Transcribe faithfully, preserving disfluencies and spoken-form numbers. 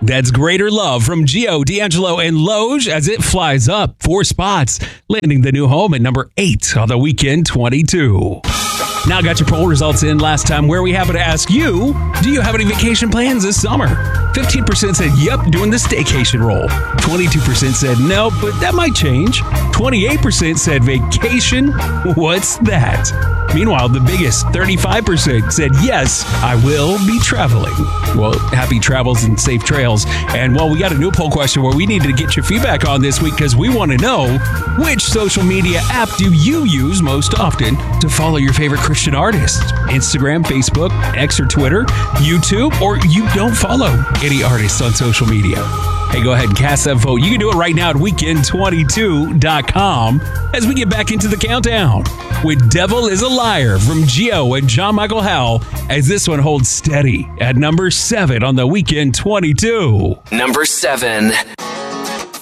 That's Greater Love from Gio, D'Angelo, and Loge as it flies up four spots, landing the new home at number eight on the Weekend twenty-two. Now got your poll results in last time where we happen to ask you, do you have any vacation plans this summer? fifteen percent said, yep, doing the staycation roll. twenty-two percent said, no, but that might change. twenty-eight percent said, vacation? What's that? Meanwhile, the biggest, thirty-five percent said, yes, I will be traveling. Well, happy travels and safe trails. And well, we got a new poll question where we needed to get your feedback on this week because we want to know, which social media app do you use most often to follow your favorite Christian artists? Instagram, Facebook, X or Twitter, YouTube, or you don't follow any artists on social media? Hey, go ahead and cast that vote. You can do it right now at weekend twenty-two dot com as we get back into the countdown with Devil is a Liar from Gio and John Michael Howell as this one holds steady at number seven on the Weekend twenty-two. Number seven.